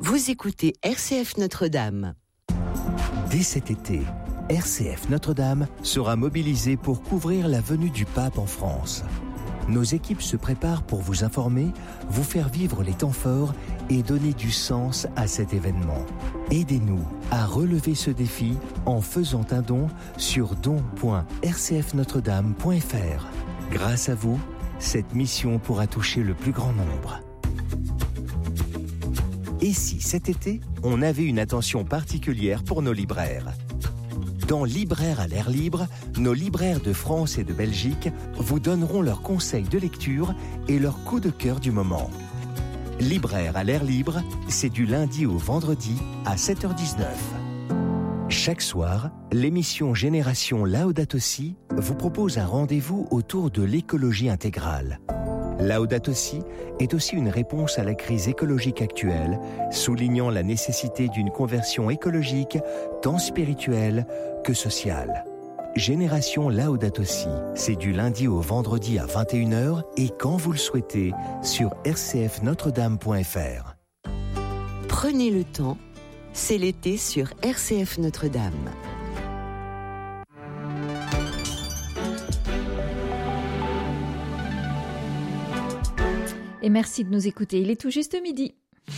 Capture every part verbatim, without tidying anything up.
Vous écoutez R C F Notre-Dame. Dès cet été, R C F Notre-Dame sera mobilisée pour couvrir la venue du pape en France. Nos équipes se préparent pour vous informer, vous faire vivre les temps forts et donner du sens à cet événement. Aidez-nous à relever ce défi en faisant un don sur don point r c f notre dame point f r. Grâce à vous, cette mission pourra toucher le plus grand nombre. Et si cet été, on avait une attention particulière pour nos libraires ? Dans Libraires à l'air libre, nos libraires de France et de Belgique vous donneront leurs conseils de lecture et leurs coups de cœur du moment. Libraires à l'air libre, c'est du lundi au vendredi à sept heures dix-neuf. Chaque soir, l'émission Génération Laudato Si vous propose un rendez-vous autour de l'écologie intégrale. Laudato Si est aussi une réponse à la crise écologique actuelle, soulignant la nécessité d'une conversion écologique tant spirituelle que sociale. Génération Laudato Si, c'est du lundi au vendredi à vingt et une heures et quand vous le souhaitez sur r c f notre dame point f r. Prenez le temps, c'est l'été sur R C F Notre-Dame. Et merci de nous écouter. Il est tout juste midi.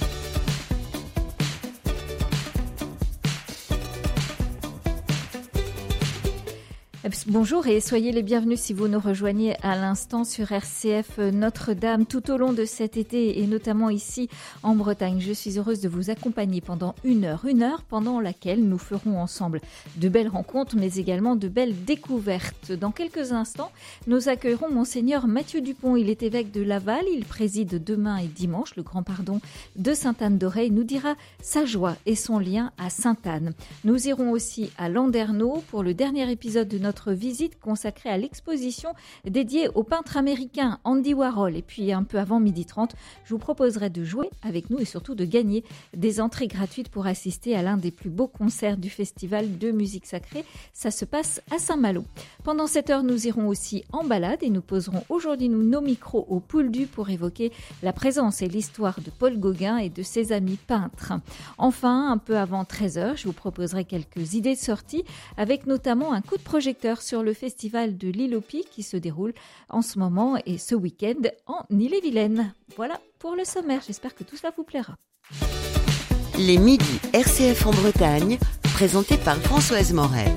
Bonjour et soyez les bienvenus si vous nous rejoignez à l'instant sur R C F Notre-Dame tout au long de cet été et notamment ici en Bretagne. Je suis heureuse de vous accompagner pendant une heure, une heure pendant laquelle nous ferons ensemble de belles rencontres mais également de belles découvertes. Dans quelques instants, nous accueillerons Monseigneur Mathieu Dupont. Il est évêque de Laval, il préside demain et dimanche le Grand Pardon de Sainte-Anne-d'Auray. Il nous dira sa joie et son lien à Sainte-Anne. Nous irons aussi à Landerneau pour le dernier épisode de notre visite consacrée à l'exposition dédiée au peintre américain Andy Warhol. Et puis un peu avant midi trente, je vous proposerai de jouer avec nous et surtout de gagner des entrées gratuites pour assister à l'un des plus beaux concerts du festival de musique sacrée. Ça se passe à Saint-Malo. Pendant cette heure, nous irons aussi en balade et nous poserons aujourd'hui nous, nos micros au Pouldu pour évoquer la présence et l'histoire de Paul Gauguin et de ses amis peintres. Enfin, un peu avant treize heures, je vous proposerai quelques idées de sortie avec notamment un coup de projecteur sur le festival de l'Île aux Pies qui se déroule en ce moment et ce week-end en Ille-et-Vilaine. Voilà pour le sommaire, j'espère que tout cela vous plaira. Les midis R C F en Bretagne, présentés par Françoise Morel.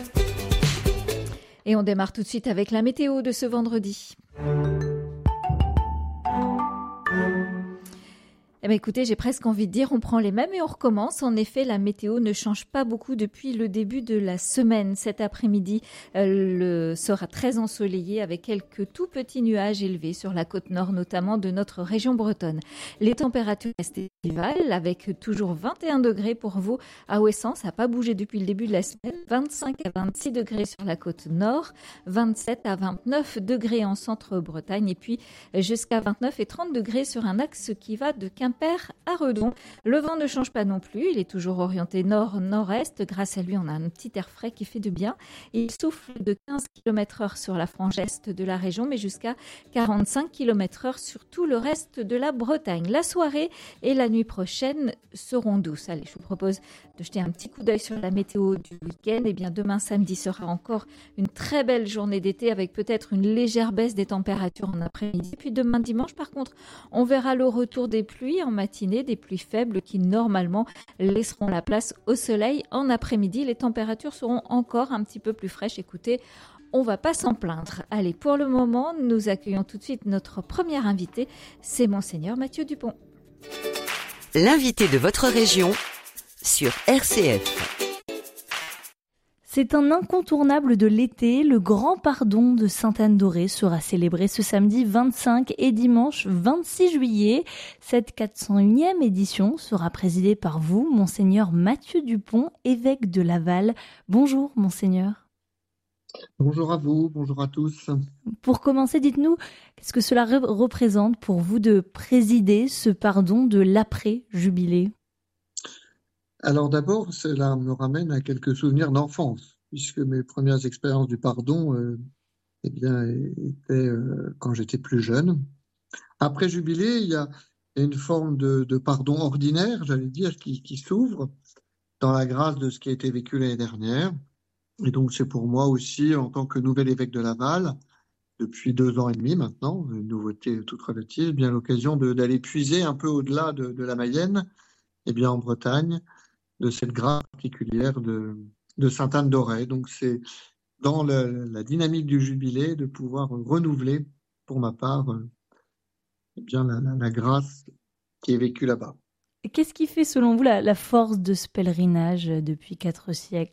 Et on démarre tout de suite avec la météo de ce vendredi. Eh bien, écoutez, j'ai presque envie de dire, on prend les mêmes et on recommence. En effet, la météo ne change pas beaucoup depuis le début de la semaine. Cet après-midi elle le, sera très ensoleillé avec quelques tout petits nuages élevés sur la côte nord, notamment de notre région bretonne. Les températures restent estivales avec toujours vingt et un degrés pour vous à Ouessant. Ça n'a pas bougé depuis le début de la semaine. vingt-cinq à vingt-six degrés sur la côte nord, vingt-sept à vingt-neuf degrés en centre-Bretagne et puis jusqu'à vingt-neuf et trente degrés sur un axe qui va de Quimper à Redon. Le vent ne change pas non plus, il est toujours orienté nord-nord-est. Grâce à lui, on a un petit air frais qui fait du bien. Il souffle de quinze kilomètres heure sur la frange est de la région, mais jusqu'à quarante-cinq kilomètres heure sur tout le reste de la Bretagne. La soirée et la nuit prochaine seront douces. Allez, je vous propose de jeter un petit coup d'œil sur la météo du week-end. Et bien, demain samedi sera encore une très belle journée d'été avec peut-être une légère baisse des températures en après-midi. Puis demain dimanche, par contre, on verra le retour des pluies en matinée, des pluies faibles qui normalement laisseront la place au soleil en après-midi. Les températures seront encore un petit peu plus fraîches. Écoutez, on va pas s'en plaindre. Allez, pour le moment, nous accueillons tout de suite notre premier invité, c'est Monseigneur Mathieu Dupont. L'invité de votre région sur R C F. C'est un incontournable de l'été, le Grand Pardon de Sainte-Anne-d'Auray sera célébré ce samedi vingt-cinq et dimanche vingt-six juillet. Cette quatre cent unième édition sera présidée par vous, Monseigneur Mathieu Dupont, évêque de Laval. Bonjour, Monseigneur. Bonjour à vous, bonjour à tous. Pour commencer, dites-nous, qu'est-ce que cela re- représente pour vous de présider ce pardon de l'après-jubilé ? Alors d'abord, cela me ramène à quelques souvenirs d'enfance, puisque mes premières expériences du pardon euh, eh bien, étaient euh, quand j'étais plus jeune. Après Jubilé, il y a il y a une forme de, de pardon ordinaire, j'allais dire, qui, qui s'ouvre dans la grâce de ce qui a été vécu l'année dernière. Et donc, c'est pour moi aussi, en tant que nouvel évêque de Laval, depuis deux ans et demi maintenant, une nouveauté toute relative, bien l'occasion de, d'aller puiser un peu au-delà de, de la Mayenne, et bien en Bretagne, de cette grâce particulière de, de Sainte-Anne-d'Auray. Donc, c'est dans le, la dynamique du jubilé de pouvoir renouveler, pour ma part, euh, eh bien la, la, la grâce qui est vécue là-bas. Et qu'est-ce qui fait, selon vous, la, la force de ce pèlerinage depuis quatre siècles ?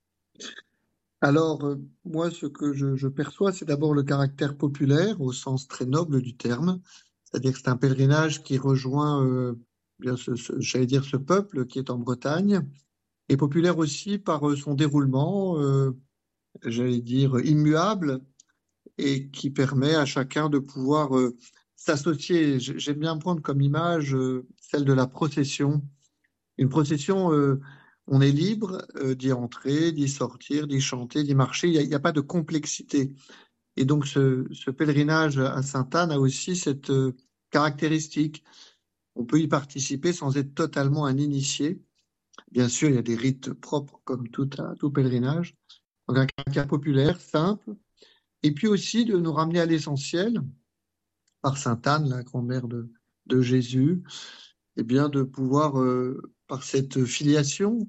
Alors, euh, moi, ce que je, je perçois, c'est d'abord le caractère populaire, au sens très noble du terme. C'est-à-dire que c'est un pèlerinage qui rejoint, euh, bien ce, ce- j'allais dire, ce peuple qui est en Bretagne, et populaire aussi par euh, son déroulement, euh, j'allais dire, immuable, et qui permet à chacun de pouvoir euh, s'associer. J- J'aime bien prendre comme image euh, celle de la procession. Une procession, euh, on est libre euh, d'y entrer, d'y sortir, d'y chanter, d'y marcher. Il n'y a, il y a pas de complexité. Et donc, ce, ce pèlerinage à Sainte-Anne a aussi cette euh, caractéristique. On peut y participer sans être totalement un initié. Bien sûr, il y a des rites propres comme tout, à- tout pèlerinage. Donc, un caractère populaire, simple. Et puis aussi de nous ramener à l'essentiel, par Sainte Anne, la grand-mère de, de Jésus, et bien de pouvoir, euh, par cette filiation,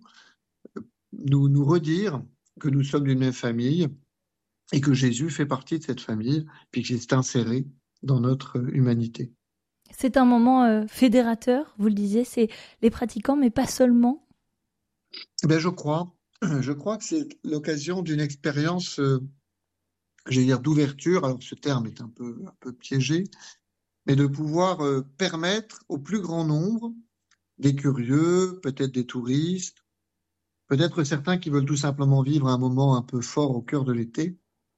nous, nous redire que nous sommes d'une même famille et que Jésus fait partie de cette famille, puis qu'il s'est inséré dans notre humanité. C'est un moment euh, fédérateur, vous le disiez, c'est les pratiquants, mais pas seulement. Eh bien, je crois, je crois que c'est l'occasion d'une expérience, euh, j'allais dire, d'ouverture. Alors, ce terme est un peu, un peu piégé, mais de pouvoir euh, permettre au plus grand nombre, des curieux, peut-être des touristes, peut-être certains qui veulent tout simplement vivre un moment un peu fort au cœur de l'été,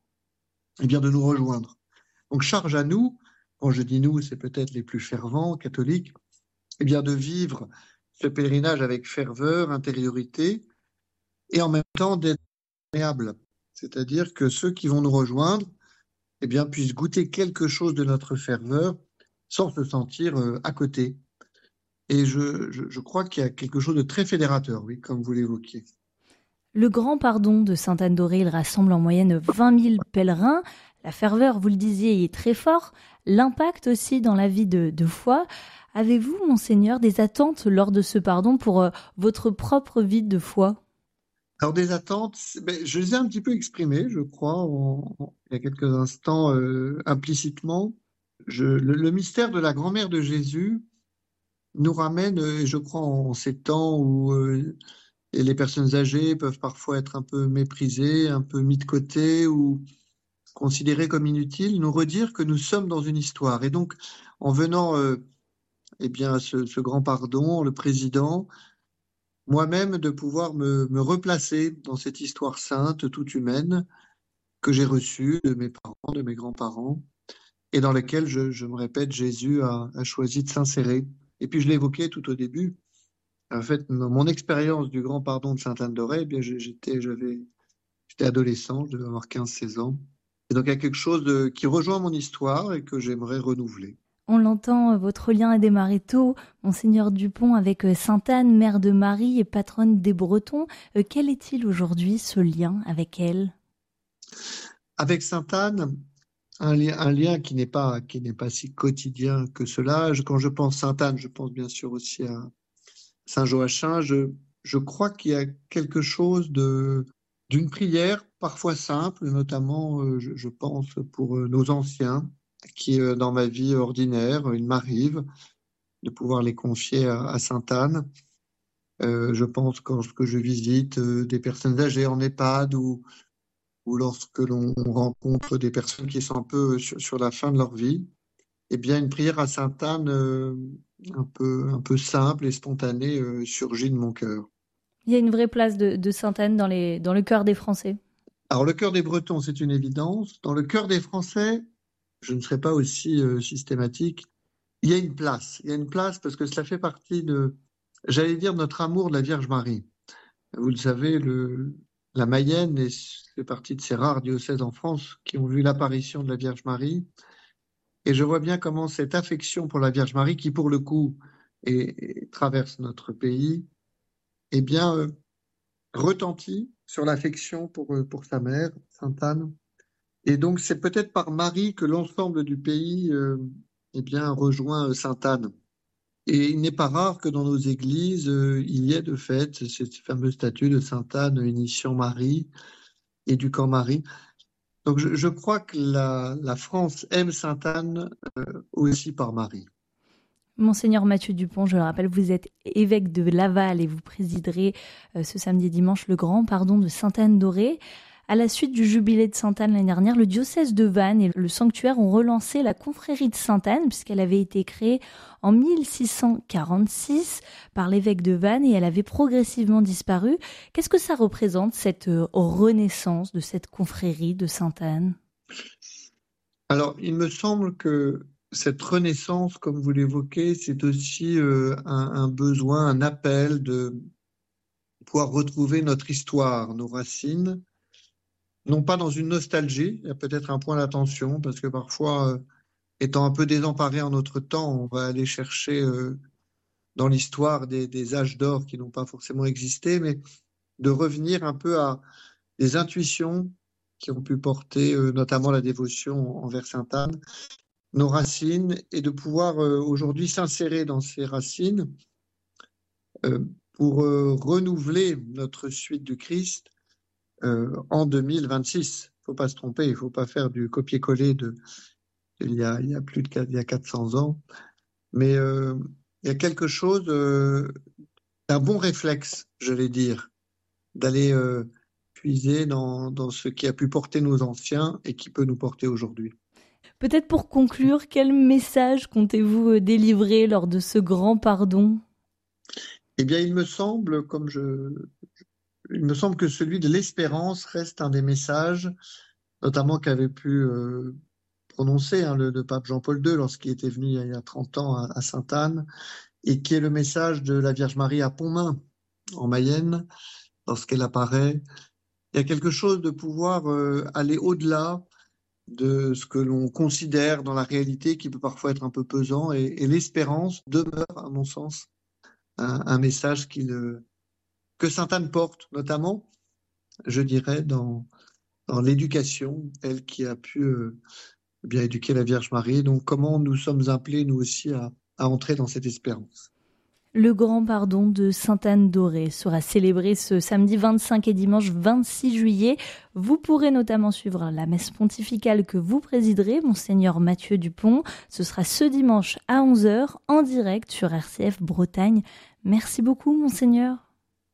eh bien de nous rejoindre. Donc charge à nous, quand je dis nous, c'est peut-être les plus fervents catholiques, eh bien de vivre ce pèlerinage avec ferveur, intériorité, et en même temps d'être agréable. C'est-à-dire que ceux qui vont nous rejoindre, eh bien puissent goûter quelque chose de notre ferveur sans se sentir euh, à côté. Et je, je, je crois qu'il y a quelque chose de très fédérateur, oui, comme vous l'évoquiez. Le Grand Pardon de Sainte-Anne-d'Auray, il rassemble en moyenne vingt mille pèlerins. La ferveur, vous le disiez, est très fort. L'impact aussi dans la vie de, de foi. Avez-vous, Monseigneur, des attentes lors de ce pardon pour euh, votre propre vie de foi ? Alors des attentes, ben, je les ai un petit peu exprimées, je crois, en- en- il y a quelques instants, euh, implicitement. Je, le, le mystère de la grand-mère de Jésus nous ramène, euh, je crois, en, en ces temps où euh, les personnes âgées peuvent parfois être un peu méprisées, un peu mis de côté ou considérées comme inutiles, nous redire que nous sommes dans une histoire. Et donc, en venant, euh, eh bien, à ce, ce grand pardon, le président, moi-même de pouvoir me, me replacer dans cette histoire sainte, toute humaine, que j'ai reçue de mes parents, de mes grands-parents, et dans laquelle, je, je me répète, Jésus a, a choisi de s'insérer. Et puis je l'évoquais tout au début. En fait, mon, mon expérience du grand pardon de Sainte-Anne-d'Auray, eh bien, j'étais, j'avais, j'étais adolescent, je devais avoir quinze seize ans. Et donc il y a quelque chose de, qui rejoint mon histoire et que j'aimerais renouveler. On l'entend, votre lien est démarré tôt, Monseigneur Dupont, avec Sainte-Anne, mère de Marie et patronne des Bretons. Euh, quel est-il aujourd'hui, ce lien avec elle ? Avec Sainte-Anne, un lien, un lien qui n'est pas, qui n'est pas si quotidien que cela. Je- Quand je pense Sainte-Anne, je pense bien sûr aussi à Saint-Joachim. Je, je crois qu'il y a quelque chose de, d'une prière, parfois simple, notamment, euh, je, je pense, pour euh, nos anciens, qui, euh, dans ma vie ordinaire, il m'arrive de pouvoir les confier à, à Sainte-Anne. Euh, je pense quand lorsque je visite euh, des personnes âgées en EHPAD ou, ou lorsque l'on rencontre des personnes qui sont un peu sur, sur la fin de leur vie, eh bien, une prière à Sainte-Anne euh, un peu, un peu simple et spontanée euh, surgit de mon cœur. Il y a une vraie place de, de Sainte-Anne dans, les, dans le cœur des Français. Alors, le cœur des Bretons, c'est une évidence. Dans le cœur des Français, je ne serai pas aussi euh, systématique. Il y a une place. Il y a une place parce que cela fait partie de, j'allais dire, notre amour de la Vierge Marie. Vous le savez, le, la Mayenne est, fait partie de ces rares diocèses en France qui ont vu l'apparition de la Vierge Marie. Et je vois bien comment cette affection pour la Vierge Marie, qui pour le coup est, est- traverse notre pays, eh bien, euh, retentit sur l'affection pour, euh, pour sa mère, Sainte Anne. Et donc, c'est peut-être par Marie que l'ensemble du pays euh, eh bien, rejoint euh, Sainte Anne. Et il n'est pas rare que dans nos églises, euh, il y ait de fait cette fameuse statue de Sainte Anne initiant Marie, éduquant Marie. Donc, je, je crois que la, la France aime Sainte Anne euh, aussi par Marie. Monseigneur Mathieu Dupont, je le rappelle, vous êtes évêque de Laval et vous présiderez euh, ce samedi et dimanche le grand pardon de Sainte-Anne-d'Auray. À la suite du jubilé de Sainte-Anne l'année dernière, le diocèse de Vannes et le sanctuaire ont relancé la confrérie de Sainte-Anne puisqu'elle avait été créée en mille six cent quarante-six par l'évêque de Vannes et elle avait progressivement disparu. Qu'est-ce que ça représente, cette euh, renaissance de cette confrérie de Sainte-Anne ? Alors, il me semble que cette renaissance, comme vous l'évoquez, c'est aussi euh, un, un besoin, un appel de pouvoir retrouver notre histoire, nos racines, non pas dans une nostalgie, il y a peut-être un point d'attention, parce que parfois, euh, étant un peu désemparé en notre temps, on va aller chercher euh, dans l'histoire des, des âges d'or qui n'ont pas forcément existé, mais de revenir un peu à des intuitions qui ont pu porter euh, notamment la dévotion envers Sainte Anne, nos racines, et de pouvoir euh, aujourd'hui s'insérer dans ces racines euh, pour euh, renouveler notre suite du Christ euh, en deux mille vingt-six. Il ne faut pas se tromper, il ne faut pas faire du copier-coller de, de il, y a, il y a plus de il y a quatre cents ans, mais euh, il y a quelque chose euh, d'un bon réflexe, je vais dire, d'aller euh, puiser dans, dans ce qui a pu porter nos anciens et qui peut nous porter aujourd'hui. Peut-être pour conclure, quel message comptez-vous délivrer lors de ce grand pardon ? Eh bien, il me semble, comme je, il me semble que celui de l'espérance reste un des messages, notamment qu'avait pu euh, prononcer hein, le, le pape Jean-Paul deux lorsqu'il était venu il y a trente ans à, à Sainte-Anne, et qui est le message de la Vierge Marie à Pontmain, en Mayenne, lorsqu'elle apparaît. Il y a quelque chose de pouvoir euh, aller au-delà de ce que l'on considère dans la réalité qui peut parfois être un peu pesant, et, et l'espérance demeure, à mon sens, un, un message qu'il, que Sainte Anne porte, notamment, je dirais, dans, dans l'éducation, elle qui a pu euh, bien éduquer la Vierge Marie. Donc, comment nous sommes appelés, nous aussi, à, à entrer dans cette espérance. Le grand pardon de Sainte-Anne-d'Auray sera célébré ce samedi vingt-cinq et dimanche vingt-six juillet. Vous pourrez notamment suivre la messe pontificale que vous présiderez, Monseigneur Mathieu Dupont. Ce sera ce dimanche à onze heures en direct sur R C F Bretagne. Merci beaucoup, Monseigneur.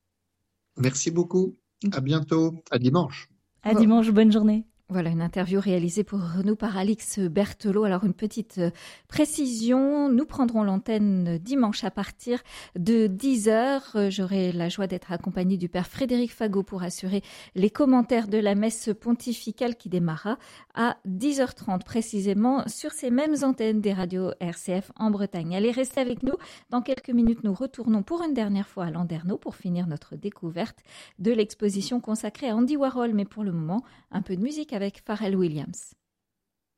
Merci beaucoup. À bientôt. À dimanche. À dimanche. Bonne journée. Voilà, une interview réalisée pour nous par Alix Berthelot. Alors, une petite euh, précision, nous prendrons l'antenne dimanche à partir de dix heures. Euh, j'aurai la joie d'être accompagnée du père Frédéric Fagot pour assurer les commentaires de la messe pontificale qui démarra à dix heures trente précisément sur ces mêmes antennes des radios R C F en Bretagne. Allez, restez avec nous. Dans quelques minutes, nous retournons pour une dernière fois à Landerneau pour finir notre découverte de l'exposition consacrée à Andy Warhol. Mais pour le moment, un peu de musique avec Pharrell Williams.